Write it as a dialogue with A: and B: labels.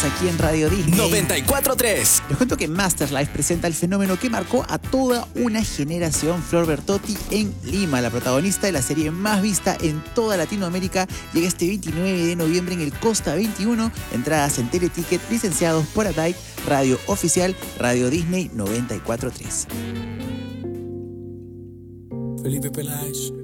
A: aquí en Radio Disney
B: 94.3.
A: Les cuento que Master Life presenta el fenómeno que marcó a toda una generación, Flor Bertotti, en Lima. La protagonista de la serie más vista en toda Latinoamérica llega este 29 de noviembre en el Costa 21. Entradas en Teleticket, licenciados por ADAIC, Radio Oficial, Radio Disney 94.3.
C: Felipe Peláez.